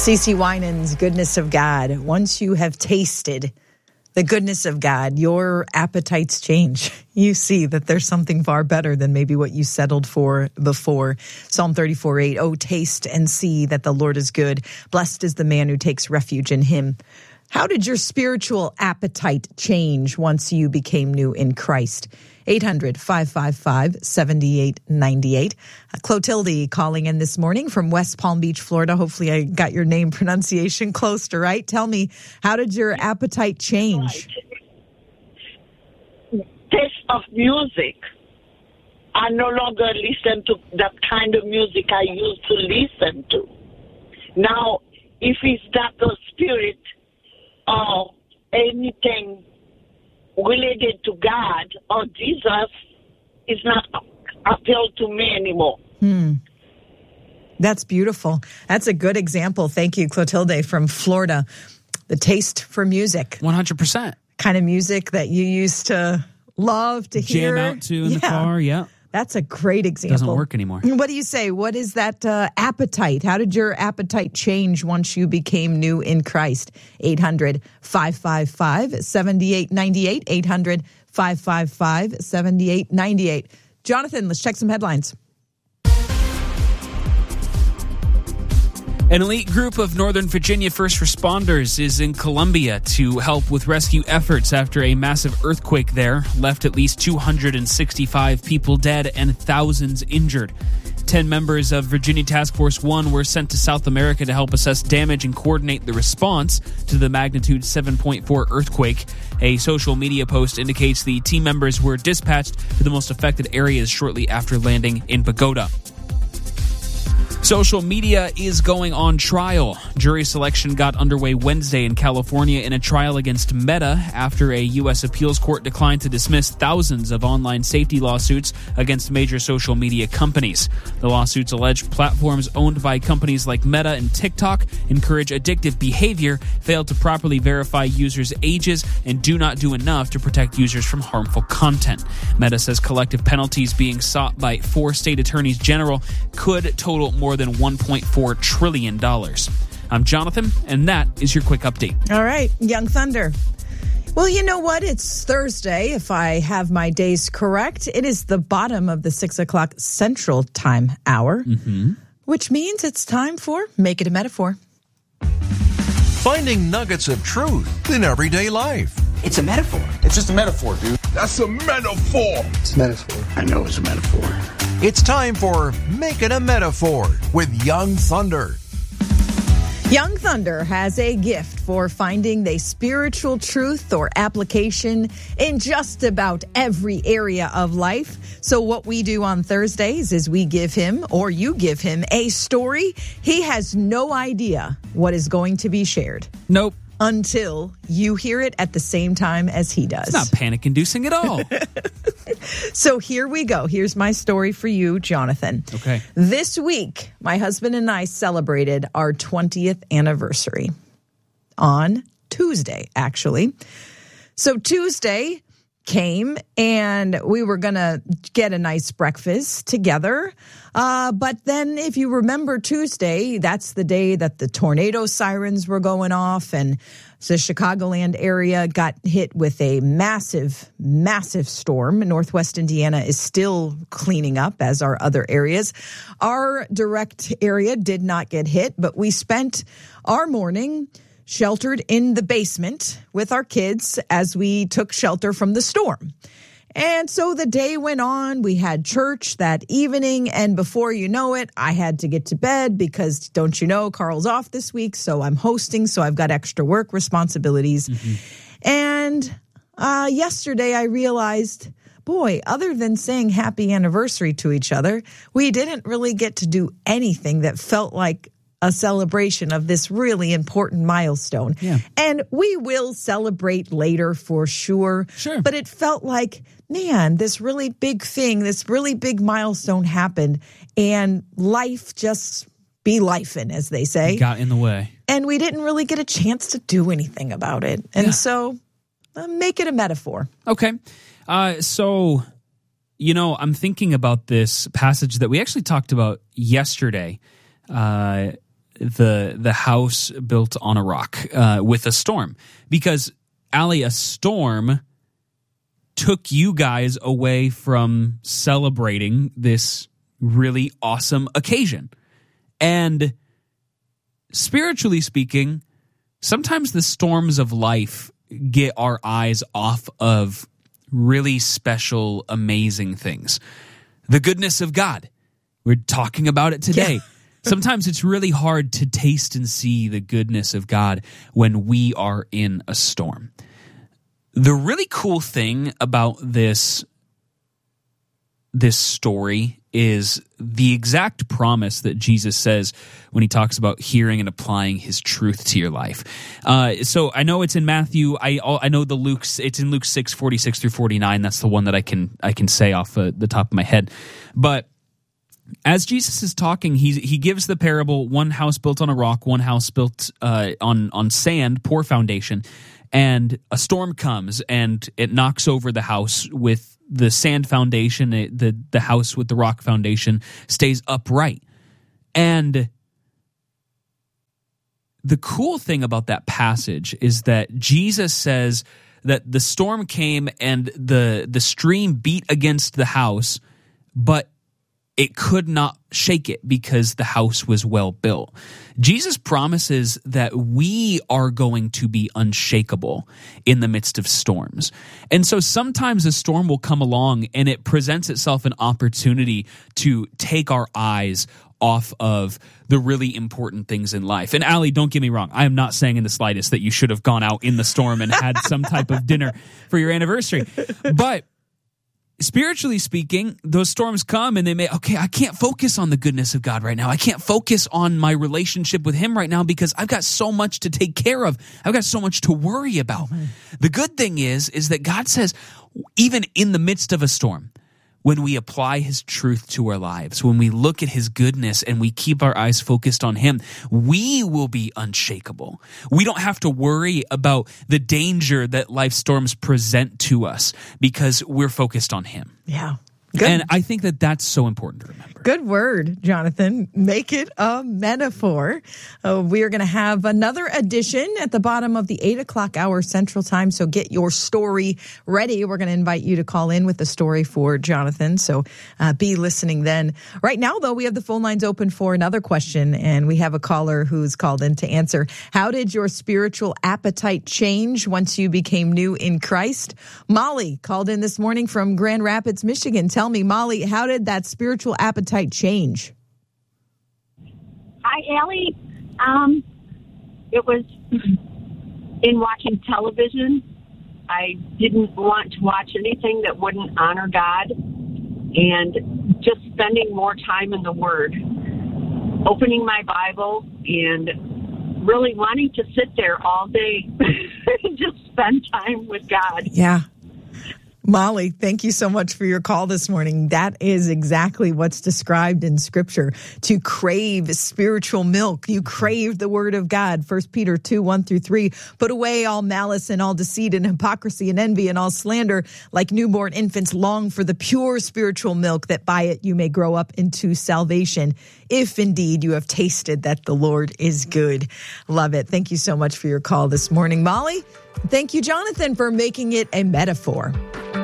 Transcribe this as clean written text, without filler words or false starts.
CeCe Winans, Goodness of God. Once you have tasted the goodness of God, your appetites change. You see that there's something far better than maybe what you settled for before. Psalm 34:8, oh, taste and see that the Lord is good. Blessed is the man who takes refuge in him. How did your spiritual appetite change once you became new in Christ? 800-555-7898. Clotilde calling in this morning from West Palm Beach, Florida. Hopefully I got your name pronunciation close to right. Tell me, how did your appetite change? Right. Taste of music. I no longer listen to that kind of music I used to listen to. Now, if it's that the spirit or anything related to God or Jesus, is not appeal to me anymore. That's beautiful. That's a good example. Thank you, Clotilde from Florida. The taste for music. 100%. Kind of music that you used to love to hear. Jam out to in the car, yeah. That's a great example. Doesn't work anymore. What do you say? What is that appetite? How did your appetite change once you became new in Christ? 800-555-7898. 800-555-7898. Jonathan, let's check some headlines. An elite group of Northern Virginia first responders is in Columbia to help with rescue efforts after a massive earthquake there left at least 265 people dead and thousands injured. 10 members of Virginia Task Force 1 were sent to South America to help assess damage and coordinate the response to the magnitude 7.4 earthquake. A social media post indicates the team members were dispatched to the most affected areas shortly after landing in Bogota. Social media is going on trial. Jury selection got underway Wednesday in California in a trial against Meta after a U.S. appeals court declined to dismiss thousands of online safety lawsuits against major social media companies. The lawsuits allege platforms owned by companies like Meta and TikTok encourage addictive behavior, fail to properly verify users' ages, and do not do enough to protect users from harmful content. Meta says collective penalties being sought by 4 state attorneys general could total more than $1.4 trillion. I'm Jonathan, and that is your quick update. All right, Young Thunder. Well, you know what? It's Thursday, if I have my days correct. It is the bottom of the 6 o'clock Central Time hour, which means it's time for Make It a Metaphor. Finding nuggets of truth in everyday life. It's a metaphor. It's just a metaphor, dude. That's a metaphor. It's a metaphor. I know it's a metaphor. It's time for Make It a Metaphor with Young Thunder. Young Thunder has a gift for finding the spiritual truth or application in just about every area of life. So what we do on Thursdays is we give him, or you give him, a story. He has no idea what is going to be shared. Nope. Until you hear it at the same time as he does. It's not panic-inducing at all. So here we go. Here's my story for you, Jonathan. Okay. This week, my husband and I celebrated our 20th anniversary on Tuesday, actually. So Tuesday came and we were going to get a nice breakfast together. But then if you remember Tuesday, that's the day that the tornado sirens were going off and the Chicagoland area got hit with a massive, massive storm. Northwest Indiana is still cleaning up, as are other areas. Our direct area did not get hit, but we spent our morning sheltered in the basement with our kids as we took shelter from the storm. And so the day went on. We had church that evening, and before you know it, I had to get to bed because, don't you know, Carl's off this week, so I'm hosting, so I've got extra work responsibilities. And yesterday I realized, boy, other than saying happy anniversary to each other, we didn't really get to do anything that felt like a celebration of this really important milestone. Yeah. And we will celebrate later for sure. Sure. But it felt like, man, this really big thing, this really big milestone happened, and life just be lifing, as they say. Got in the way. And we didn't really get a chance to do anything about it. And so make it a metaphor. Okay. So, you know, I'm thinking about this passage that we actually talked about yesterday. the house built on a rock with a storm. Because, Allie, a storm took you guys away from celebrating this really awesome occasion. And spiritually speaking, sometimes the storms of life get our eyes off of really special, amazing things. The goodness of God. We're talking about it today. Yeah. Sometimes it's really hard to taste and see the goodness of God when we are in a storm. The really cool thing about this story is the exact promise that Jesus says when he talks about hearing and applying his truth to your life. So I know it's in Matthew. I know it's in Luke 6:46 through 49. That's the one that I can say off the top of my head. But as Jesus is talking, he gives the parable: one house built on a rock, one house built on sand, poor foundation, and a storm comes and it knocks over the house with the sand foundation. The house with the rock foundation stays upright. And the cool thing about that passage is that Jesus says that the storm came and the stream beat against the house, but it could not shake it because the house was well built. Jesus promises that we are going to be unshakable in the midst of storms. And so sometimes a storm will come along and it presents itself an opportunity to take our eyes off of the really important things in life. And Allie, don't get me wrong. I am not saying in the slightest that you should have gone out in the storm and had some type of dinner for your anniversary. But spiritually speaking, those storms come and I can't focus on the goodness of God right now. I can't focus on my relationship with him right now because I've got so much to take care of. I've got so much to worry about. The good thing is that God says, even in the midst of a storm, when we apply his truth to our lives, when we look at his goodness and we keep our eyes focused on him, we will be unshakable. We don't have to worry about the danger that life storms present to us because we're focused on him. Yeah. Good. And I think that that's so important to remember. Good word, Jonathan. Make it a metaphor. We are going to have another edition at the bottom of the 8 o'clock hour Central Time. So get your story ready. We're going to invite you to call in with a story for Jonathan. So be listening then. Right now, though, we have the phone lines open for another question. And we have a caller who's called in to answer. How did your spiritual appetite change once you became new in Christ? Molly called in this morning from Grand Rapids, Michigan. Tell me, Molly, how did that spiritual appetite change? Hi, Allie. It was in watching television. I didn't want to watch anything that wouldn't honor God, and just spending more time in the Word, opening my Bible, and really wanting to sit there all day and just spend time with God. Yeah. Molly, thank you so much for your call this morning. That is exactly what's described in Scripture, to crave spiritual milk. You crave the Word of God. 1 Peter 2:1-3. Put away all malice and all deceit and hypocrisy and envy and all slander. Like newborn infants, long for the pure spiritual milk, that by it you may grow up into salvation, if indeed you have tasted that the Lord is good. Love it. Thank you so much for your call this morning, Molly. Thank you, Jonathan, for making it a metaphor.